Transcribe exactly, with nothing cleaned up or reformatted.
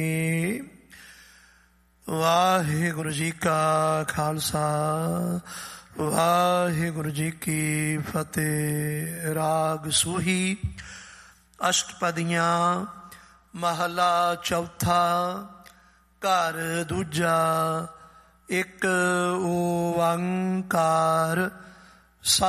ਵਾਹਿਗੁਰੂ ਜੀ ਕਾ ਖਾਲਸਾ, ਵਾਹਿਗੁਰੂ ਜੀ ਕੀ ਫਤਿਹ। ਰਾਗ ਸੂਹੀ ਅਸ਼ਟਪਦੀਆਂ ਮਹਲਾ ਚੌਥਾ, ਘਰ ਦੂਜਾ। ਇੱਕ ਓੰਕਾਰ